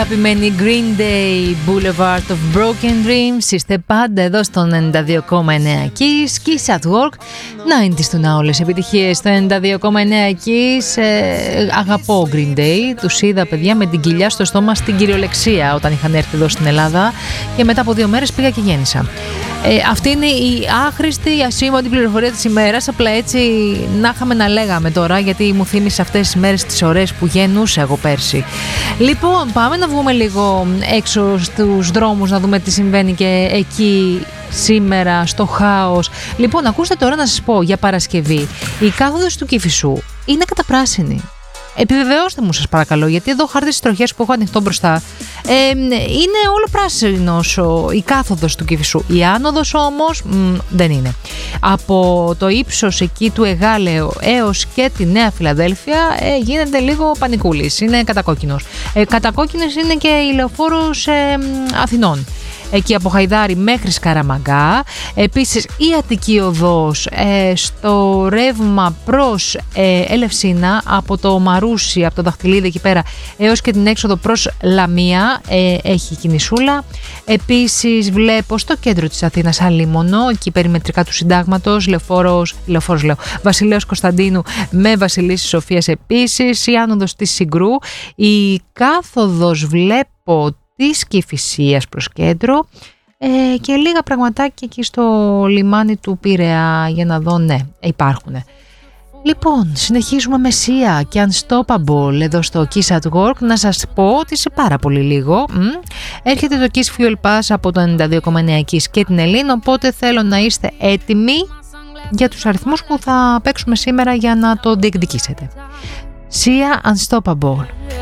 Αγαπημένη Green Day, Boulevard of Broken Dreams. Είστε πάντα εδώ στο 92,9 Kiss at Work. 90's του να όλες επιτυχίες στο 92,9 Kiss. Αγαπώ Green Day. Τους είδα παιδιά με την κοιλιά στο στόμα στην κυριολεξία όταν είχαν έρθει εδώ στην Ελλάδα. Και μετά από 2 μέρες πήγα και γέννησα. Αυτή είναι η άχρηστη, ασήμαντη πληροφορία της ημέρας. Απλά έτσι να είχαμε να λέγαμε τώρα, γιατί μου θύμισε αυτές τις μέρες τις ωραίες που γεννούσα εγώ πέρσι. Λοιπόν, πάμε να βγούμε λίγο έξω στους δρόμους να δούμε τι συμβαίνει και εκεί σήμερα στο χάος. Λοιπόν, ακούστε τώρα να σας πω για Παρασκευή. Η κάθοδος του Κηφισού είναι καταπράσινη. Επιβεβαιώστε μου σας παρακαλώ, γιατί εδώ χάρτης στις τροχές που έχω ανοιχτό μπροστά είναι όλο πράσινος η κάθοδος του Κηφισού. Η άνοδος όμως δεν είναι. Από το ύψος εκεί του Εγάλεο έως και τη Νέα Φιλαδέλφια γίνεται λίγο πανικούλης, είναι κατακόκκινος. Κατακόκκινες είναι και η λεωφόρος Αθηνών. Εκεί από Χαϊδάρη μέχρι Σκαραμαγκά. Επίσης η Αττική Οδός στο ρεύμα προς Ελευσίνα από το Μαρούσι, από το Δαχτυλίδι εκεί πέρα έως και την έξοδο προς Λαμία έχει κινησούλα. Επίσης βλέπω στο κέντρο της Αθήνας Αλίμονο, εκεί περιμετρικά του Συντάγματος, Βασιλέως Κωνσταντίνου με Βασιλίσσης Σοφίας επίσης, η άνοδος της Συγκρού, η κάθοδος βλέπω της Κηφισίας προς κέντρο και λίγα πραγματάκια εκεί στο λιμάνι του Πειραιά για να δω, ναι, υπάρχουν. Λοιπόν, συνεχίζουμε με Sia και Unstoppable εδώ στο Kiss at Work. Να σας πω ότι σε πάρα πολύ λίγο έρχεται το Kiss Fuel Pass από το 92,9 Kiss και την Ελλήνη, οπότε θέλω να είστε έτοιμοι για τους αριθμούς που θα παίξουμε σήμερα για να το διεκδικήσετε. Sia Unstoppable.